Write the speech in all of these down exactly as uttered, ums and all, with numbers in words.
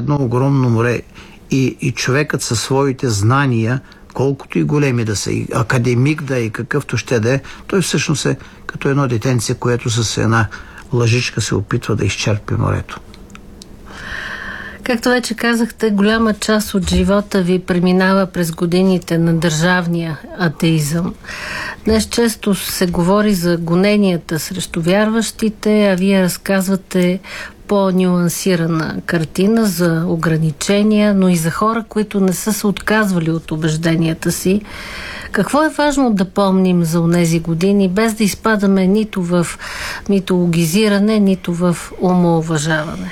едно огромно море. И, и човекът със своите знания, колкото и големи да са, и академик да е, и какъвто ще да е, той всъщност е като едно детенце, което с една лъжичка се опитва да изчерпи морето. Както вече казахте, голяма част от живота ви преминава през годините на държавния атеизъм. Днес често се говори за гоненията срещу вярващите, а вие разказвате по-нюансирана картина за ограничения, но и за хора, които не са се отказвали от убежденията си. Какво е важно да помним за онези години, без да изпадаме нито в митологизиране, нито в умоуважаване?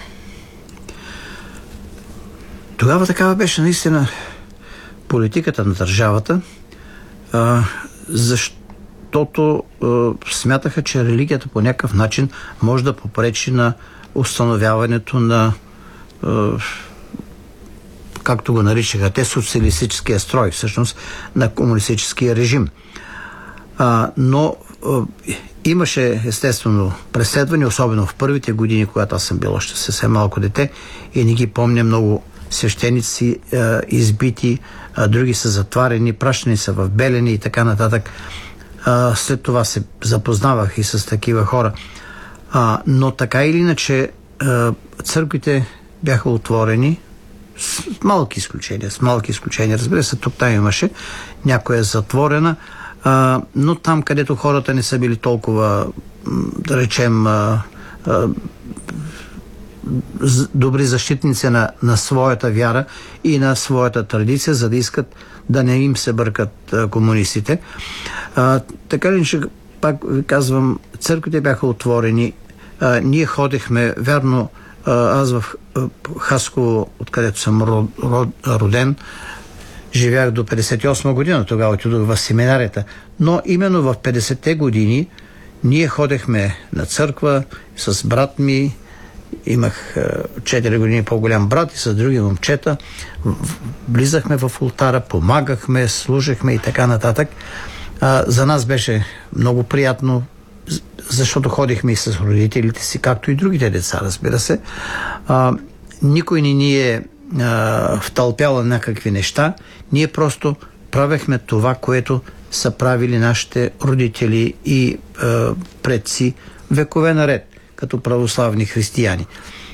Тогава такава беше наистина политиката на държавата, а, защото а, смятаха, че религията по някакъв начин може да попречи на установяването на, а, както го наричаха те, социалистическия строй, всъщност на комунистическия режим. А, но а, имаше естествено преследване, особено в първите години, когато аз съм бил още съвсем малко дете и не ги помня много свещеници а, избити, а, други са затварени, пращани са в Белене и така нататък. А, след това се запознавах и с такива хора. А, но така или иначе а, църквите бяха отворени с малки изключения, с малки изключения. Разбира се, тук там имаше, някоя е затворена, а, но там, където хората не са били толкова, да речем, а, а, добри защитници на, на своята вяра и на своята традиция, за да искат да не им се бъркат а, комунистите. А, така ли, че пак ви казвам, църквите бяха отворени. А, ние ходихме, вярно, а, аз в а, Хасково, откъдето съм род, род, роден, живях до петдесет и осма година, тогава отидох в семинарията. Но именно в петдесетте години ние ходехме на църква с брат ми. Имах четири години по-голям брат и с други момчета. Влизахме в ултара, помагахме, служихме и така нататък. А, за нас беше много приятно, защото ходихме и с родителите си, както и другите деца, разбира се. А, никой не ни е а, втълпял някакви неща. Ние просто правехме това, което са правили нашите родители и а, предци векове наред, като православни християни.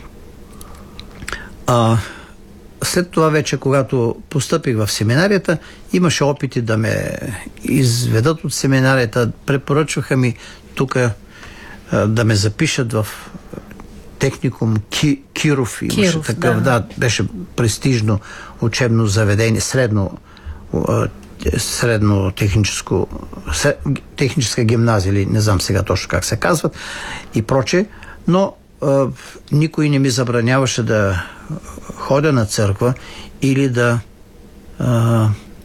А, след това вече, когато постъпих в семинарията, имаше опити да ме изведат от семинарията. Препоръчваха ми тук да ме запишат в техникум Ки, Киров. Имаше Киров, такъв, да. да, беше престижно учебно заведение, средно средно техническо, техническа гимназия, или не знам сега точно как се казват и проче, но а, никой не ми забраняваше да ходя на църква или да а,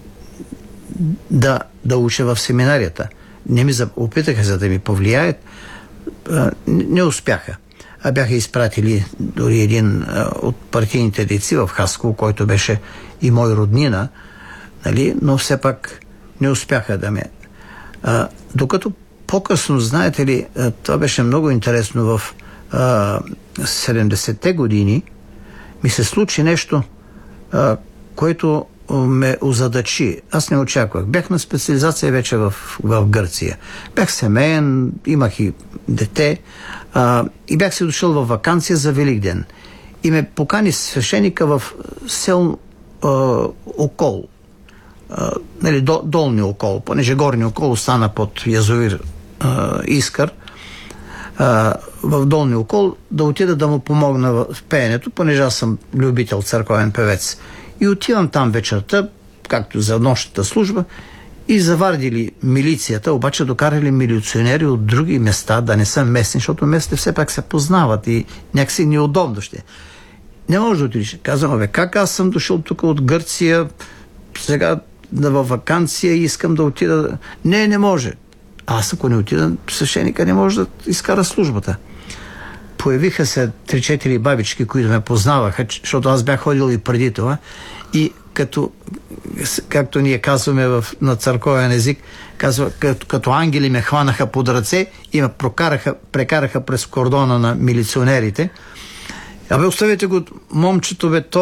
да, да уча в семинарията. Не ми опитаха за да ми повлияят, а, не успяха. А бяха изпратили дори един а, от партийните дейци в Хасково, който беше и мой роднина, нали? Но все пак не успяха да ме. А, докато по-късно, знаете ли, това беше много интересно, в а, седемдесетте години ми се случи нещо, а, което ме озадачи. Аз не очаквах. Бях на специализация вече в, в Гърция. Бях семейен, имах и дете а, и бях се дошъл в ваканция за Великден. И ме покани свещеника в сел а, Окол. Uh, нали, до, долни окол, понеже горни окол остана под язовир uh, Искър, uh, в долни окол, да отида да му помогна в пеенето, понеже аз съм любител, църковен певец. И отивам там вечерта, както за нощната служба, и завардили милицията, обаче докарали милиционери от други места, да не са местни, защото местните все пак се познават и някакси неудобно ще. Не може да отидеш. Казвам, бе, как аз съм дошъл тук от Гърция, сега да във ваканция и искам да отида. Не, не може. Аз ако не отида, свещеника не може да изкара службата. Появиха се три-четири бабички, които ме познаваха, защото аз бях ходил и преди това. И като, както ние казваме в, на църковен език, казва, като, като ангели ме хванаха под ръце и ме прокараха, прекараха през кордона на милиционерите. Абе, оставете го момчето, бе, той